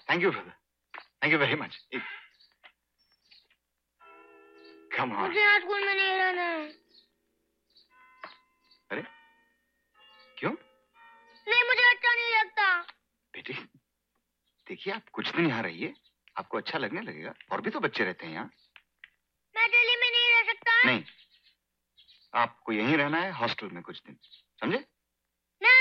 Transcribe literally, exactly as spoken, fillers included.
Thank you brother, thank you very much. Come on. मुझे आज school में नहीं रहना है। अरे क्यों? नहीं, मुझे अच्छा नहीं लगता। बेटी देखिए, आप कुछ दिन यहाँ रहिए, आपको अच्छा लगने लगेगा। और भी तो बच्चे रहते हैं यहाँ। मैं दिल्ली में नहीं रह सकता। नहीं, आपको यहीं रहना है, हॉस्टल में कुछ दिन, समझे?